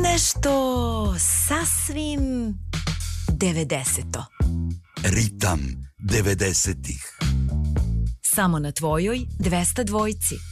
Nešto sasvim 90-to. Ritam 90-ih. Samo na tvojoj 202-ci.